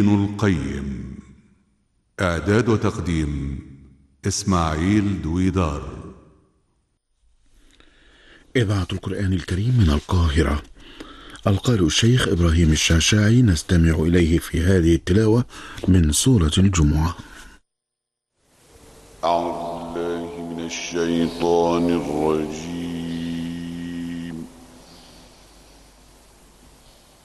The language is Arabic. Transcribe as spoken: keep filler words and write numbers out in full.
ابن القيم. إعداد وتقديم إسماعيل دويدار. إذاعة القرآن الكريم من القاهرة. القارئ الشيخ إبراهيم الشعشاعي، نستمع إليه في هذه التلاوة من سورة الجمعة. أعوذ بالله من الشيطان الرجيم.